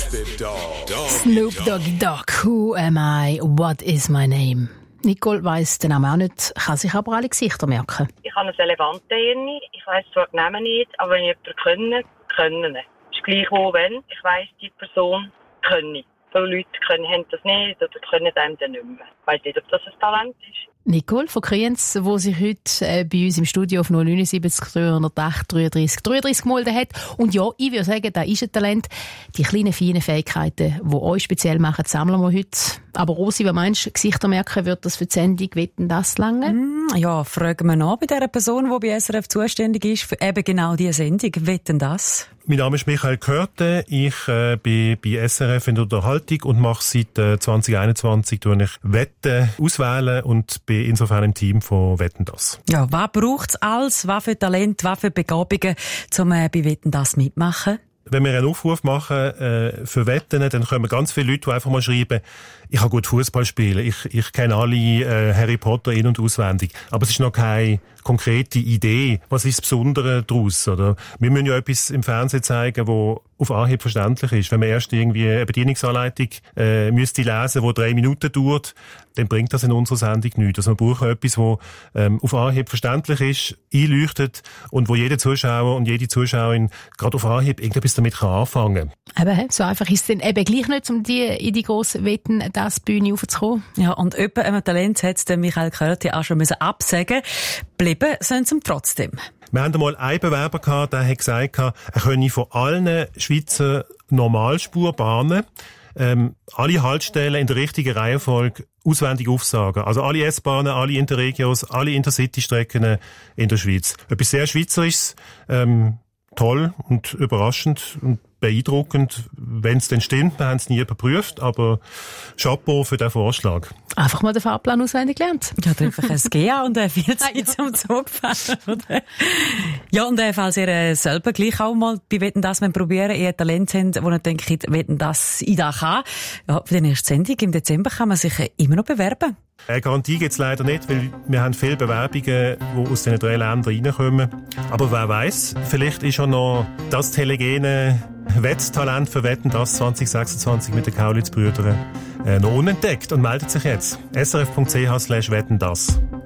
Snoop Doggy Dogg, who am I, what is my name? Nicole weiss den Namen auch nicht, kann sich aber alle Gesichter merken. Ich habe ein Elefantenhirn, ich weiss zwar die Namen nicht, aber wenn ich jemanden können. Es ist gleich wo, wenn ich weiss, die Person können. Viele Leute haben das nicht oder können einem dann nicht mehr. Ich weiss nicht, ob das ein Talent ist. Nicole von Kriens, die sich heute bei uns im Studio auf 079 308 33 gemeldet hat. Und ja, ich würde sagen, das ist ein Talent. Die kleinen, feinen Fähigkeiten, die euch speziell machen, sammeln wir heute. Aber Rosi, was meinst du, Gesichter merken, wird das für die Sendung «Wetten, das» lange? Ja, fragen wir nach bei dieser Person, die bei SRF zuständig ist für eben genau diese Sendung «Wetten, das». Mein Name ist Michael Körte, ich bin bei SRF in der Unterhaltung und mache seit 2021 Wetten auswählen und bin insofern im Team von «Wetten, das». Ja, was braucht es alles? Was für Talent, was für Begabungen, um bei «Wetten, das» mitmachen? Wenn wir einen Aufruf machen für Wetten, dann kommen ganz viele Leute, die einfach mal schreiben, ich kann gut Fußball spielen, ich kenne alle Harry Potter in- und auswendig, aber es ist noch keine konkrete Idee. Was ist das Besondere daraus? Oder? Wir müssen ja etwas im Fernsehen zeigen, wo auf Anhieb verständlich ist. Wenn man erst irgendwie eine Bedienungsanleitung müsste lesen, die 3 Minuten dauert, dann bringt das in unserer Sendung nichts. Also wir brauchen etwas, wo auf Anhieb verständlich ist, einleuchtet und wo jeder Zuschauer und jede Zuschauerin gerade auf Anhieb irgendetwas damit kann anfangen kann. Eben, so einfach ist es dann eben gleich nicht, um in die grosse Wetten, das Bühne raufzukommen. Ja, und jemand ein Talent hat es Michael Körte auch schon absagen müssen. Bleiben sollen sie trotzdem. Wir hatten einmal einen Bewerber gehabt, der hat gesagt, er könne von allen Schweizer Normalspurbahnen alle Haltestellen in der richtigen Reihenfolge auswendig aufsagen. Also alle S-Bahnen, alle Interregios, alle Intercity-Strecken in der Schweiz. Etwas sehr Schweizerisches, toll und überraschend und beeindruckend, wenn es denn stimmt. Wir haben es nie überprüft, aber Chapeau für den Vorschlag. Einfach mal den Fahrplan auswendig gelernt. Ja, einfach ein GA und viel Zeit zum Zug fahren. Ja, und falls ihr selber gleich auch mal bei «Wetten, das» probieren, ihr Talent habt, wo ihr denkt, «Wetten, das» ich da kann, ja, für die erste Sendung im Dezember kann man sich immer noch bewerben. Eine Garantie gibt es leider nicht, weil wir haben viele Bewerbungen, die aus diesen 3 Ländern reinkommen. Aber wer weiß, vielleicht ist auch noch das telegene Wetttalent für «Wetten, das» 2026 mit den Kaulitz-Brüdern noch unentdeckt und meldet sich jetzt. srf.ch/wettendas.